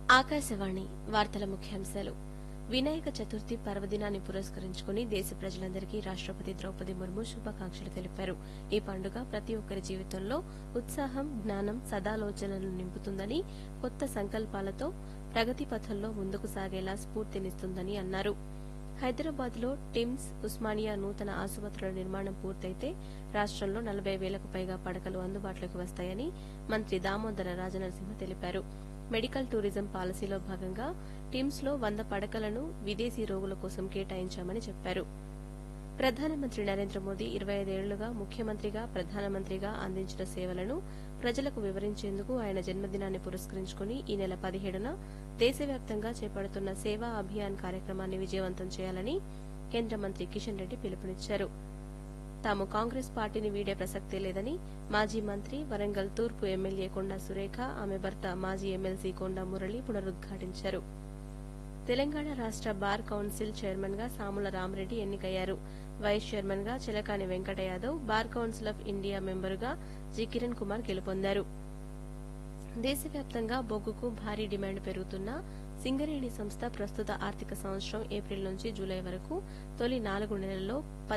ఆకాశవాణి వార్తల ముఖ్యాంశాలు. వినాయక చతుర్థి పర్వదినాన్ని పురస్కరించుకుని దేశ ప్రజలందరికీ రాష్టపతి ద్రౌపది ముర్ము శుభాకాంక్షలు తెలిపారు. ఈ పండుగ ప్రతి ఒక్కరి జీవితంలో ఉత్సాహం, జ్ఞానం, సదాలోచనలను నింపుతుందని, కొత్త సంకల్పాలతో ప్రగతి పథంలో ముందుకు సాగేలా స్ఫూర్తినిస్తుందని అన్నారు. హైదరాబాద్ లో టిమ్స్, ఉస్మానియా నూతన ఆసుపత్రుల నిర్మాణం పూర్తయితే రాష్టంలో 40,000కు పైగా పడకలు అందుబాటులోకి వస్తాయని మంత్రి దామోదర రాజనరసింహ తెలిపారు. మెడికల్ టూరిజం పాలసీలో భాగంగా టిమ్స్ లో 100 పడకలను విదేశీ రోగుల కోసం కేటాయించామని చెప్పారు. ప్రధానమంత్రి నరేంద్ర మోదీ 25 ఏళ్లుగా ముఖ్యమంత్రిగా, ప్రధానమంత్రిగా అందించిన సేవలను ప్రజలకు వివరించేందుకు ఆయన జన్మదినాన్ని పురస్కరించుకుని ఈ నెల 17న దేశవ్యాప్తంగా చేపడుతున్న సేవా అభియాన్ కార్యక్రమాన్ని విజయవంతం చేయాలని కేంద్ర మంత్రి కిషన్ రెడ్డి పిలుపునిచ్చారు. తాము కాంగ్రెస్ పార్టీని వీడే ప్రసక్తే లేదని మాజీ మంత్రి, వరంగల్ తూర్పు ఎమ్మెల్యే కొండా సురేఖ, ఆమె భర్త మాజీ ఎమ్మెల్సీ కొండా మురళి పునరుద్ఘాటించారు. తెలంగాణ రాష్ట బార్ కౌన్సిల్ చైర్మన్ గా సాముల రామరెడ్డి ఎన్నికయ్యారు. వైస్ చైర్మన్ గా Chilakani Venkata Yadav, bar council of India మెంబరుగా G Kiran Kumar గెలుపొందారు. దేశవ్యాప్తంగా బొగ్గుకు భారీ డిమాండ్ పెరుగుతున్నా సింగరేణి సంస్థ ప్రస్తుత ఆర్థిక సంవత్సరం ఏప్రిల్ నుంచి జూలై వరకు తొలి 4 నెలల్లో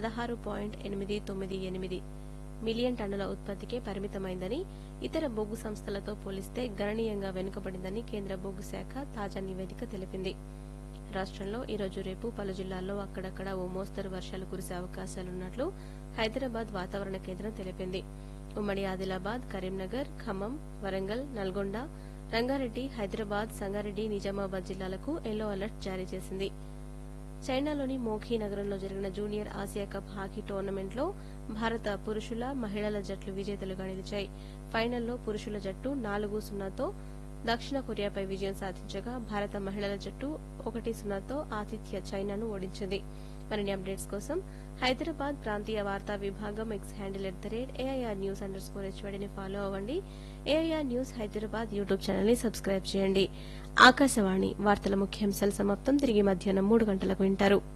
16.898 మిలియన్ టన్నుల ఉత్పత్తికే పరిమితమైందని, ఇతర బొగ్గు సంస్థలతో పోలిస్తే గణనీయంగా వెనుకబడిందని కేంద్ర బొగ్గు శాఖ తాజా నివేదిక తెలిపింది. రాష్టంలో ఈ రోజు, రేపు పలు జిల్లాల్లో అక్కడక్కడ ఓ మోస్తరు వర్షాలు కురిసే అవకాశాలున్నట్లు హైదరాబాద్ వాతావరణ కేంద్రం తెలిపింది. ఉమ్మడి ఆదిలాబాద్, కరీంనగర్, ఖమ్మం, వరంగల్, నల్గొండ, రంగారెడ్డి, హైదరాబాద్, సంగారెడ్డి, నిజామాబాద్ జిల్లాలకు ఎల్లో అలర్ట్ జారీ చేసింది. చైనాలోని మోఖీ నగరంలో జరిగిన జూనియర్ ఆసియా కప్ హాకీ టోర్నమెంట్లో భారత పురుషుల, మహిళల జట్లు విజేతలుగా నిలిచాయి. ఫైనల్లో పురుషుల జట్టు 4-0తో దక్షిణ కొరియాపై విజయం సాధించగా, భారత మహిళల జట్టు 1-0తో ఆతిథ్య చైనాను ఓడించింది. మరిన్ని అప్డేట్స్ కోసం హైదరాబాద్ ప్రాంతీయ వార్తా విభాగం ఎక్స్ హ్యాండిల్ @AIRnews_HYDని ఫాలో అవ్వండి. AIR news Hyderabad YouTube channel ని సబ్స్క్రైబ్ చేయండి. ఆకాశవాణి వార్తల ముఖ్యాంశాలు సమాప్తం. తిరిగి మధ్యాహ్నం 3 గంటలకు వింటారు.